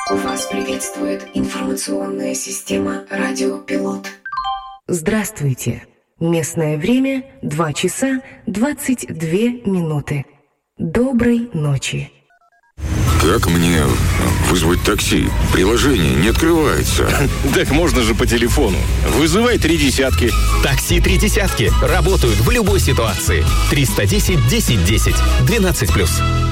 Вас приветствует информационная система «Радиопилот». Здравствуйте. Местное время 2 часа 22 минуты. Доброй ночи. Как мне вызвать такси? Приложение не открывается. Так можно же по телефону. Вызывай 30. Такси 30 работают в любой ситуации. 310 10 10. 12+.